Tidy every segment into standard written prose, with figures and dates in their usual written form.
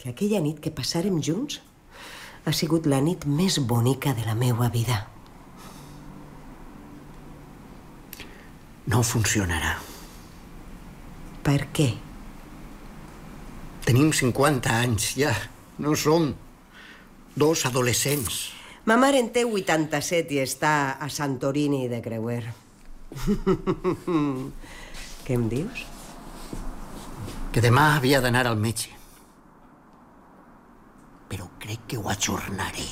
que aquella nit que passàrem junts ha sigut la nit més bonica de la meua vida. No funcionarà. Per què? Tenim 50 anys, ja. No som dos adolescents. Ma mare en té 87 i està a Santorini de creuer. Què em dius? Que demà havia d'anar al metge. Però crec que ho ajornaré.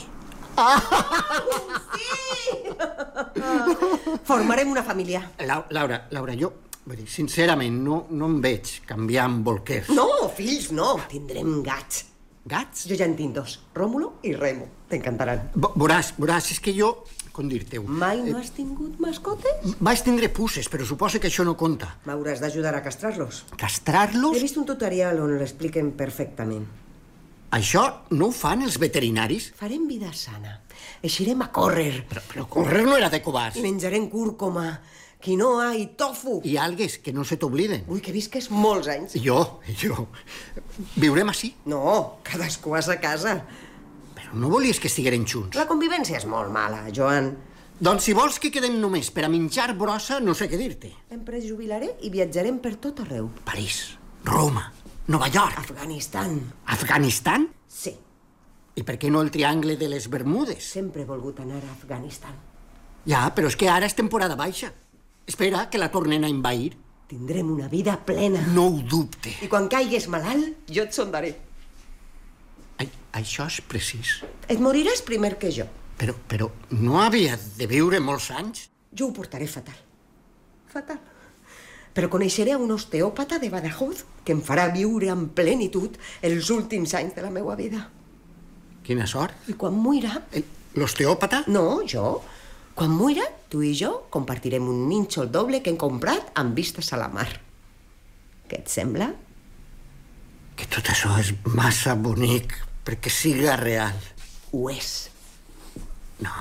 Sí! Formarem una família. Laura, jo, sincerament, no em veig canviant bolquers. No, fills, no. Tindrem gats. Gats? Jo ja en tinc 2, Rómulo i Remo. T'encantaran. Veuràs, és que jo, com dir-te-ho... Mai no has tingut mascotes? Vaig tindre puces, però suposa que això no compta. M'hauràs d'ajudar a castrar-los. Castrar-los? He vist un tutorial on l'expliquen perfectament. Això no ho fan els veterinaris? Farem vida sana. Eixirem a córrer. Però córrer no era de covards. Menjarem cúrcuma, quinoa i tofu. I algues, que no se t'obliden. Vull que visques molts anys. Jo. Viurem així? No, cadascú a sa casa. Però no volies que estigueren junts? La convivència és molt mala, Joan. Doncs si vols que quedem només per a menjar brossa, no sé què dir-te. Em prejubilaré i viatjarem per tot arreu. París, Roma, Nova York. Afganistan. Afganistan? Sí. I per què no el Triangle de les Bermudes? Sempre he volgut anar a Afganistan. Ja, però és que ara és temporada baixa. Espera que la tornen a envair. Tindrem una vida plena. No ho dubte. I quan caigues malalt, jo et sondaré. Això és precís. Et moriràs primer que jo. Però no havia de viure molts anys? Jo ho portaré fatal. Fatal. Però coneixeré un osteòpata de Badajoz que em farà viure en plenitud els últims anys de la meva vida. Quina sort. I quan muira... L'osteòpata? No, jo. Quan muira, tu i jo compartirem un nínxol doble que hem comprat amb vistes a la mar. Què et sembla? Que tot això és massa bonic perquè siga real. Ho és. No.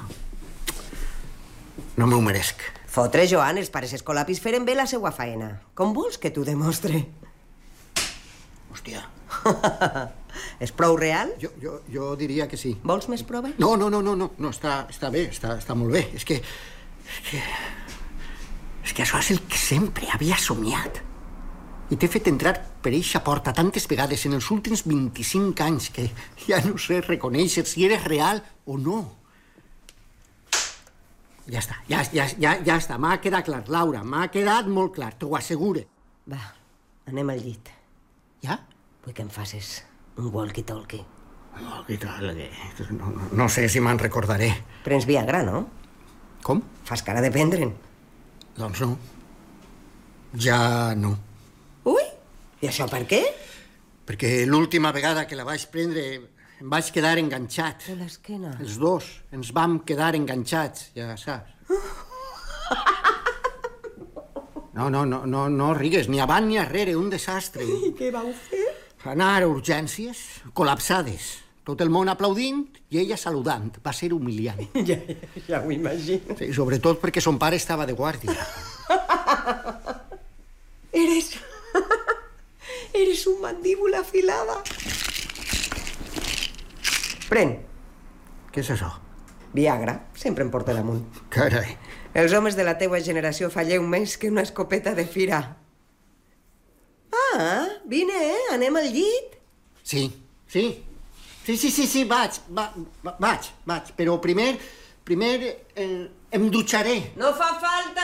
No m'ho meresc. Fotre, Joan, els pares escolapis feren bé la seua faena. Com vols que t'ho demostre? Hòstia. És prou real? Jo diria que sí. Vols més proves? No, està bé, està molt bé. És que això és el que sempre havia somiat. I t'he fet entrar per eixa porta tantes vegades en els últims 25 anys que ja no sé reconèixer si eres real o no. Ja està, m'ha quedat clar, Laura, m'ha quedat molt clar, t'ho assegure. Va, anem al llit. Ja? Vull que em facis un walkie-talkie. Un walkie-talkie? No sé si me'n recordaré. Prens Viagra, no? Com? Fas cara de prendre'n. Doncs no. Ja no. Ui, i això per què? Perquè l'última vegada que la vaig prendre em vaig quedar enganxat. De l'esquena. Els dos ens vam quedar enganxats, ja saps. No rigues, ni avant ni arrere, un desastre. I què vau fer? Anar a urgències, col·lapsades. Tot el món aplaudint i ella saludant. Va ser humiliant. Ja ho imagino. Sí, sobretot perquè son pare estava de guàrdia. Eres un mandíbula afilada. Pren. Què és això? Viagra, sempre em porta damunt. Carai. Els homes de la teua generació falleu més que una escopeta de fira. Ah, vine, anem al llit. Sí, vaig. Però primer em dutxaré. No fa falta.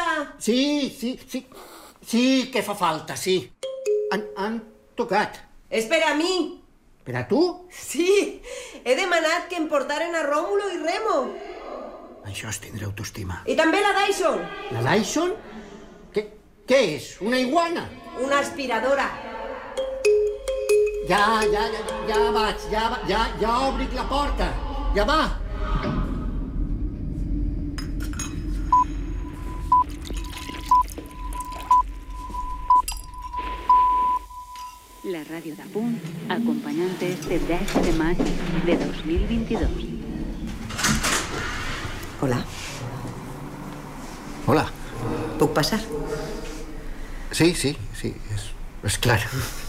Sí que fa falta, sí. Han tocat. Espera a mi. Per a tu? Sí, he demanat que em portaren a Rómulo i Remo. Això és tindre autoestima. I també la Dyson. La Dyson? Què és? Una iguana? Una aspiradora. Ja vaig, ja obric la porta. Ja va. La ràdio de Punt, acompanyant este 10 de maig de 2022. Hola. Hola. Puc passar? Sí, és clar.